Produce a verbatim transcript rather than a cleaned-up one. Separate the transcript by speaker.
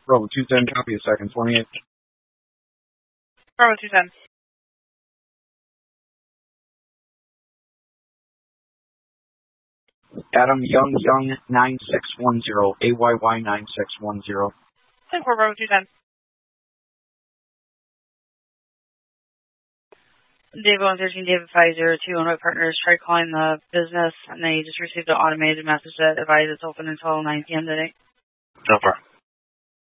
Speaker 1: Bravo two ten, copy a second twenty-eight.
Speaker 2: Bravo two ten.
Speaker 3: Adam Young Young nine six one zero, A Y Y nine six one zero.
Speaker 2: ten four Bravo two ten. David one thirteen, David five zero two, Illinois Partners, tried calling the business, and then he just received an automated message that advised it's open until nine p.m. today.
Speaker 4: No problem.